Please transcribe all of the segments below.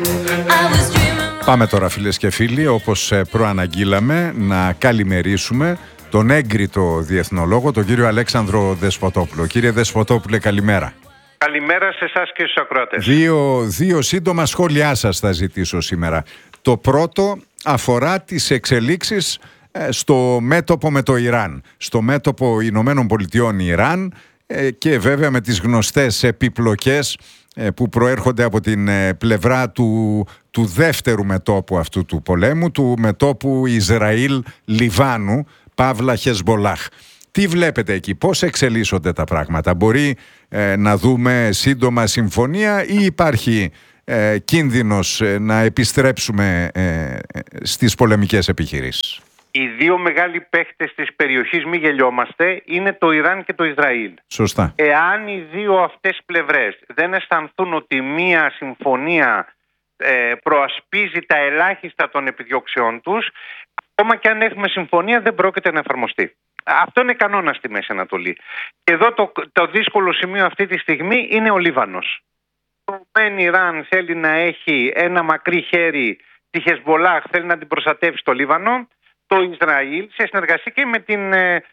Πάμε τώρα, φίλες και φίλοι, όπως προαναγγείλαμε, να καλημερίσουμε τον έγκριτο διεθνολόγο, τον κύριο Αλέξανδρο Δεσποτόπουλο. Κύριε Δεσποτόπουλε, καλημέρα. Καλημέρα σε εσάς και στους ακροατές. Δύο σύντομα σχόλιά σας θα ζητήσω σήμερα. Το πρώτο αφορά τις εξελίξεις στο μέτωπο με το Ιράν, στο μέτωπο Ηνωμένων Πολιτειών Ιράν, και βέβαια με τις γνωστές επιπλοκές που προέρχονται από την πλευρά του δεύτερου μετώπου αυτού του πολέμου, του μετώπου Ισραήλ-Λιβάνου, Παύλα Χεσμπολάχ. Τι βλέπετε εκεί, πώς εξελίσσονται τα πράγματα? Μπορεί να δούμε σύντομα συμφωνία ή υπάρχει κίνδυνος να επιστρέψουμε στις πολεμικές επιχειρήσεις? Οι δύο μεγάλοι παίχτες της περιοχής, μη γελιόμαστε, είναι το Ιράν και το Ισραήλ. Σωστά. Εάν οι δύο αυτές πλευρές δεν αισθανθούν ότι μία συμφωνία προασπίζει τα ελάχιστα των επιδιώξεών τους, ακόμα και αν έχουμε συμφωνία δεν πρόκειται να εφαρμοστεί. Αυτό είναι κανόνα στη Μέση Ανατολή. Και εδώ το δύσκολο σημείο αυτή τη στιγμή είναι ο Λίβανος. Το Ιράν θέλει να έχει ένα μακρύ χέρι, τη Χεσμπολάχ θέλει να την προστατεύσει στο Λίβανο. Το Ισραήλ, σε συνεργασία και με την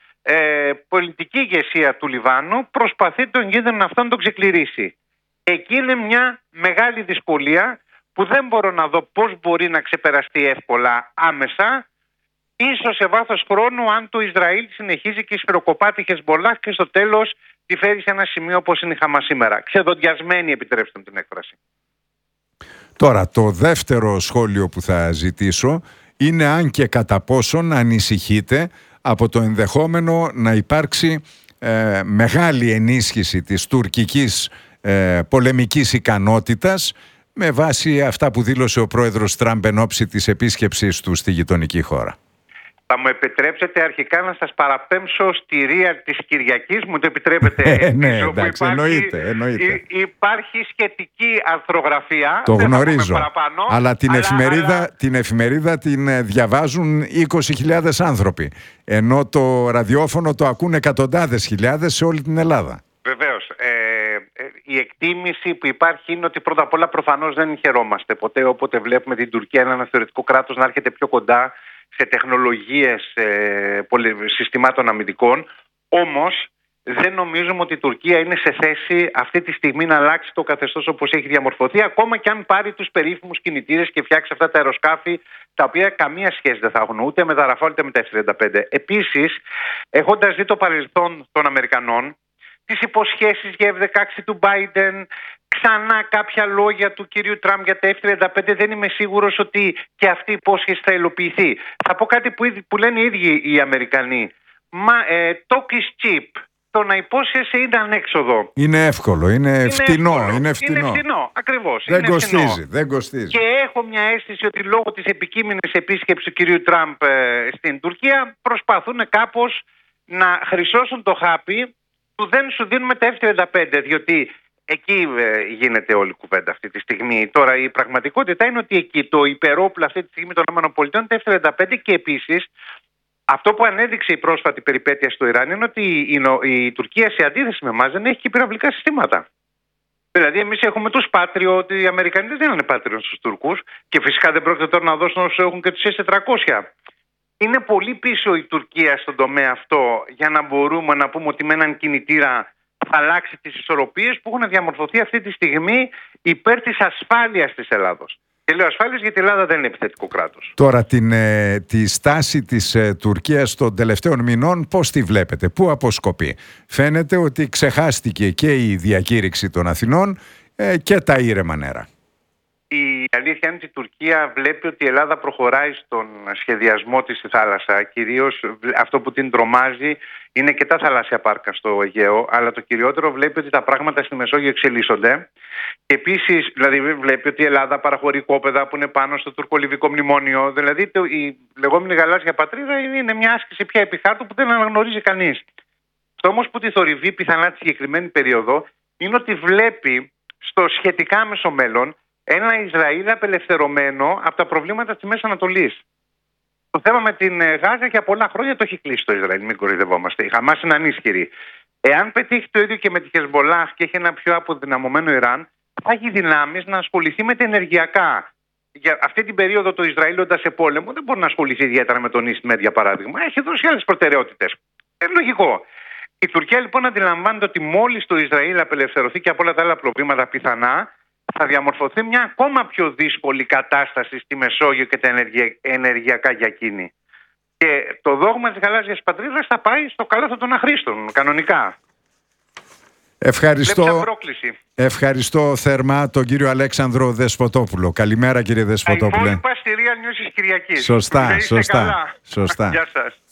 πολιτική ηγεσία του Λιβάνου, προσπαθεί τον κίνδυνο αυτό να τον ξεκληρίσει. Εκεί είναι μια μεγάλη δυσκολία που δεν μπορώ να δω πώς μπορεί να ξεπεραστεί εύκολα άμεσα, ίσως σε βάθος χρόνου, αν το Ισραήλ συνεχίζει και σφαιροκοπά τη Χεσμπολάχ και στο τέλος τη φέρει σε ένα σημείο όπως είναι η Χαμάς σήμερα. Ξεδοντιασμένη, επιτρέψτε μου την έκφραση. Τώρα, το δεύτερο σχόλιο που θα ζητήσω είναι αν και κατά πόσον ανησυχείτε από το ενδεχόμενο να υπάρξει μεγάλη ενίσχυση της τουρκικής πολεμικής ικανότητας με βάση αυτά που δήλωσε ο πρόεδρος Τραμπ εν ώψη της επίσκεψής του στη γειτονική χώρα. Θα μου επιτρέψετε αρχικά να σας παραπέμψω στη Ρία της Κυριακής, μου το επιτρέπετε? Ναι, εντάξει, εννοείται. Υπάρχει σχετική αρθρογραφία. Το γνωρίζω, αλλά την εφημερίδα την διαβάζουν 20.000 άνθρωποι, ενώ το ραδιόφωνο το ακούν εκατοντάδες χιλιάδες σε όλη την Ελλάδα. Βεβαίως. Η εκτίμηση που υπάρχει είναι ότι πρώτα απ' όλα προφανώς δεν χαιρόμαστε ποτέ όποτε βλέπουμε την Τουρκία, ένα θεωρητικό κράτος, να έρχεται πιο κοντά σε τεχνολογίες συστημάτων αμυντικών. Όμως δεν νομίζουμε ότι η Τουρκία είναι σε θέση αυτή τη στιγμή να αλλάξει το καθεστώς όπως έχει διαμορφωθεί, ακόμα και αν πάρει τους περίφημους κινητήρες και φτιάξει αυτά τα αεροσκάφη, τα οποία καμία σχέση δεν θα έχουν ούτε με τα Ραφάλ ούτε με τα F-35. Επίσης, έχοντας δει το παρελθόν των Αμερικανών, τις υποσχέσεις για F-16 του Biden, ξανά κάποια λόγια του κυρίου Τραμπ για τα F-35, δεν είμαι σίγουρος ότι και αυτή η υπόσχεση θα υλοποιηθεί. Θα πω κάτι που λένε οι ίδιοι οι Αμερικανοί. Talk is cheap. Το να υπόσχεσαι είναι ανέξοδο. Είναι εύκολο, είναι φτηνό. Είναι φτηνό, ακριβώς. Δεν κοστίζει. Και έχω μια αίσθηση ότι λόγω της επικείμενης επίσκεψης του κυρίου Τραμπ στην Τουρκία προσπαθούν κάπως να χρυσώσουν το χάπι που δεν σου δίνουμε τα F-35, διότι εκεί γίνεται όλη η κουβέντα αυτή τη στιγμή. Τώρα η πραγματικότητα είναι ότι εκεί το υπερόπλο αυτή τη στιγμή των ΗΠΑ είναι τα F-35 και επίσης αυτό που ανέδειξε η πρόσφατη περιπέτεια στο Ιράν είναι ότι η Τουρκία, σε αντίθεση με εμάς, δεν έχει και πυραυλικά συστήματα. Δηλαδή εμείς έχουμε τους Patriot, οι Αμερικανοί δεν δίνανε Patriot στους Τούρκους και φυσικά δεν πρόκειται τώρα να δώσουν όσους έχουν και τους S-400. Είναι πολύ πίσω η Τουρκία στον τομέα αυτό για να μπορούμε να πούμε ότι με έναν κινητήρα θα αλλάξει τις ισορροπίες που έχουν διαμορφωθεί αυτή τη στιγμή υπέρ της ασφάλειας της Ελλάδος. Και λέω ασφάλειας γιατί η Ελλάδα δεν είναι επιθετικό κράτος. Τώρα τη στάση της Τουρκίας των τελευταίων μηνών πώς τη βλέπετε, πού αποσκοπεί? Φαίνεται ότι ξεχάστηκε και η διακήρυξη των Αθηνών και τα ήρεμα νερά. Η αλήθεια είναι ότι η Τουρκία βλέπει ότι η Ελλάδα προχωράει στον σχεδιασμό της στη θάλασσα. Κυρίως αυτό που την τρομάζει είναι και τα θαλάσσια πάρκα στο Αιγαίο, αλλά το κυριότερο βλέπει ότι τα πράγματα στη Μεσόγειο εξελίσσονται. Και επίσης, δηλαδή, βλέπει ότι η Ελλάδα παραχωρεί οικόπεδα που είναι πάνω στο τουρκολιβικό μνημόνιο. Δηλαδή, η λεγόμενη γαλάζια πατρίδα είναι μια άσκηση πια επιχάρτου που δεν αναγνωρίζει κανείς. Αυτό όμως που τη θορυβεί πιθανά τη συγκεκριμένη περίοδο είναι ότι βλέπει στο σχετικά άμεσο μέλλον ένα Ισραήλ απελευθερωμένο από τα προβλήματα της Μέσης Ανατολής. Το θέμα με την Γάζα για πολλά χρόνια το έχει κλείσει το Ισραήλ, μην κοροϊδευόμαστε. Η Χαμάς είναι ανίσχυρη. Εάν πετύχει το ίδιο και με τη Χεσμπολάχ και έχει ένα πιο αποδυναμωμένο Ιράν, θα έχει δυνάμεις να ασχοληθεί με τα ενεργειακά. Για αυτή την περίοδο το Ισραήλ όταν σε πόλεμο δεν μπορεί να ασχοληθεί ιδιαίτερα με τον East Med για παράδειγμα. Έχει δώσει άλλες προτεραιότητες. Είναι λογικό. Η Τουρκία λοιπόν αντιλαμβάνεται ότι μόλις το Ισραήλ απελευθερωθεί και από όλα τα άλλα προβλήματα πιθανά, θα διαμορφωθεί μια ακόμα πιο δύσκολη κατάσταση στη Μεσόγειο και τα ενεργειακά για εκείνη. Και το δόγμα της γαλάζιας πατρίδας θα πάει στο καλάθο των αχρήστων, κανονικά. Ευχαριστώ θερμά τον κύριο Αλέξανδρο Δεσποτόπουλο. Καλημέρα κύριε Δεσποτόπουλε. Τα υπόλοιπα στη Real News της Κυριακής. Σωστά. Γεια σας.